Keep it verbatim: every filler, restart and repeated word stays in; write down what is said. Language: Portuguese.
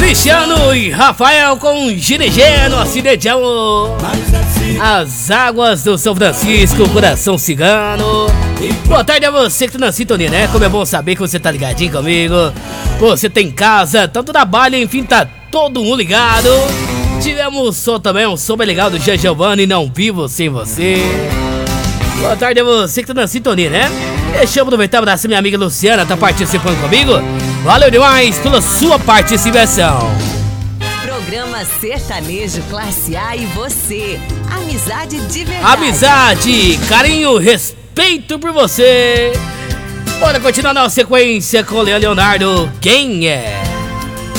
Cristiano e Rafael com Ginegeno, acidentamos as águas do São Francisco, coração cigano. Boa tarde a você que tá na sintonia, né? Como é bom saber que você tá ligadinho comigo. Você tem casa, tanto trabalho, enfim, tá todo mundo ligado. Tivemos som também, um som bem legal do Jean Giovanni, Não Vivo Sem Você. Boa tarde a você que tá na sintonia, né? Deixa eu aproveitar e abraçar minha amiga Luciana, tá participando comigo. Valeu demais pela sua participação. Programa Sertanejo Classe A e você. Amizade de verdade. Amizade, carinho, respeito por você. Bora continuar na sequência com o Leonardo. Quem é?